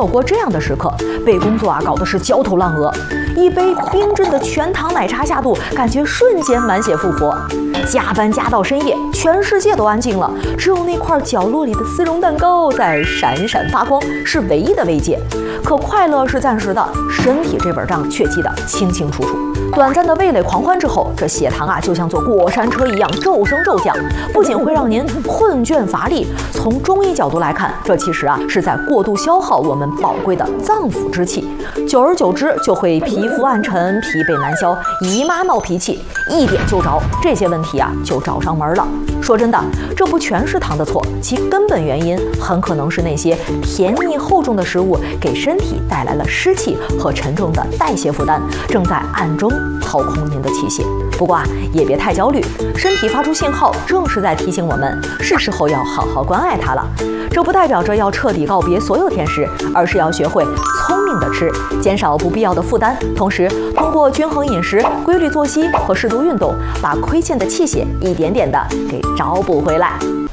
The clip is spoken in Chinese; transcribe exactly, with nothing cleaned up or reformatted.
有过这样的时刻，被工作啊搞得是焦头烂额。一杯冰镇的全糖奶茶下肚，感觉瞬间满血复活。加班加到深夜，全世界都安静了，只有那块角落里的丝绒蛋糕在闪闪发光，是唯一的慰藉。可快乐是暂时的，身体这本账却记得清清楚楚。短暂的味蕾狂欢之后，这血糖啊就像坐过山车一样骤升骤降，不仅会让您困倦乏力，从中医角度来看，这其实啊是在过度消耗我们宝贵的脏腑之气，久而久之就会皮肤暗沉、疲惫难消、姨妈闹脾气，一点就着，这些问题啊就找上门了。说真的，这不全是糖的错，其根本原因很可能是那些甜腻厚重的食物给身体带来了湿气和沉重的代谢负担，正在暗中掏空您的气血。不过啊，也别太焦虑，身体发出信号，正是在提醒我们，是时候要好好关爱它了。这不代表着要彻底告别所有甜食，而是要学会聪明的吃，减少不必要的负担，同时通过均衡饮食、规律作息和适度运动，把亏欠的气血一点点的给找补回来。